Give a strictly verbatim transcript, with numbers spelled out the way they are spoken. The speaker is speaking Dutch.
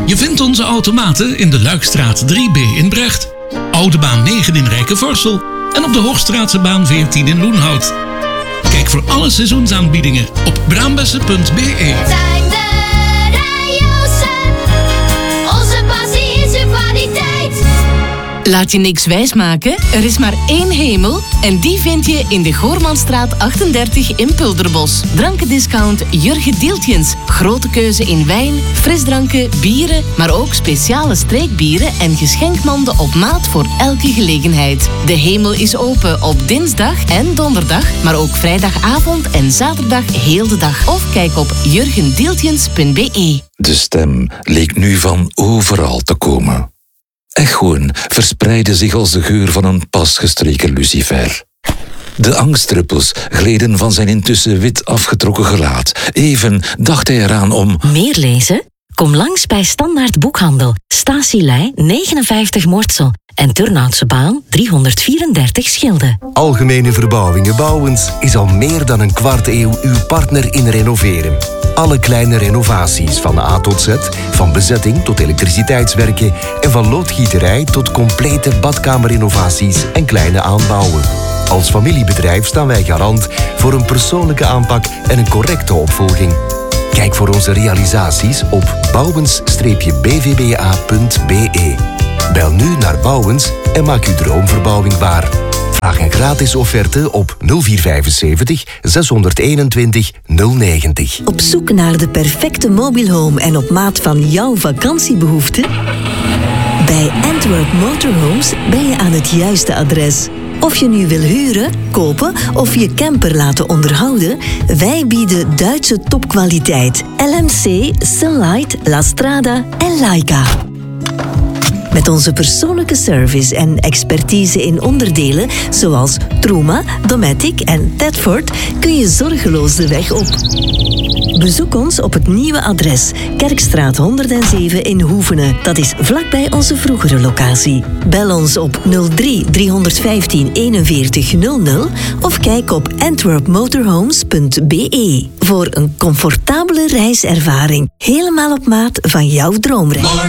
Je vindt onze automaten in de Luikstraat drie B in Brecht, Oude Baan negen in Rijkenvorsel en op de Hoogstraatse baan veertien in Loenhout. Kijk voor alle seizoensaanbiedingen op braambessen punt b e. Onze passie is uw kwaliteit. Laat je niks wijsmaken, er is maar één hemel en die vind je in de Goormanstraat achtendertig in Pulderbos. Drankendiscount Jurgen Deeltjens. Grote keuze in wijn, frisdranken, bieren, maar ook speciale streekbieren en geschenkmanden op maat voor elke gelegenheid. De hemel is open op dinsdag en donderdag, maar ook vrijdagavond en zaterdag heel de dag. Of kijk op jurgen deeltjens punt b e. De stem leek nu van overal te komen. Echoen verspreidde zich als de geur van een pas gestreken lucifer. De angstdruppels gleden van zijn intussen wit afgetrokken gelaat. Even dacht hij eraan om... Meer lezen? Kom langs bij Standaard Boekhandel. Statielei negenenvijftig Mortsel. En Turnhoutse Baan driehonderdvierendertig Schilde. Algemene Verbouwingen Bouwens is al meer dan een kwart eeuw uw partner in renoveren. Alle kleine renovaties van A tot Z, van bezetting tot elektriciteitswerken en van loodgieterij tot complete badkamerrenovaties en kleine aanbouwen. Als familiebedrijf staan wij garant voor een persoonlijke aanpak en een correcte opvolging. Kijk voor onze realisaties op bouwens b v b a punt b e. Bel nu naar Bouwens en maak uw droomverbouwing waar. Vraag een gratis offerte op nul vier vijfenzeventig zeshonderdeenentwintig nul negentig. Op zoek naar de perfecte mobile home en op maat van jouw vakantiebehoeften? Bij Antwerp Motorhomes ben je aan het juiste adres. Of je nu wil huren, kopen of je camper laten onderhouden, wij bieden Duitse topkwaliteit. L M C, Sunlight, La Strada en Laika. Met onze persoonlijke service en expertise in onderdelen zoals Truma, Dometic en Tedford kun je zorgeloos de weg op. Bezoek ons op het nieuwe adres Kerkstraat honderdzeven in Hoevenen. Dat is vlakbij onze vroegere locatie. Bel ons op nul drie driehonderdvijftien eenenveertig nul nul of kijk op antwerp motorhomes punt b e voor een comfortabele reiservaring. Helemaal op maat van jouw droomreis.